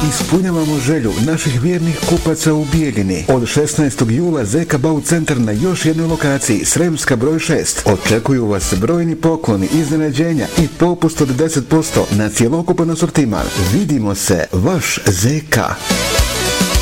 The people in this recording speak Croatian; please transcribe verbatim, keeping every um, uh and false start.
ispunjavamo želju naših vjernih kupaca u Bijeljini. Od šesnaestog jula Zeka Bau centar na još jednoj lokaciji, Sremska broj šest. Očekuju vas brojni pokloni, iznenađenja i popust od deset posto na cjelokupan asortiman. Vidimo se, vaš Zeka.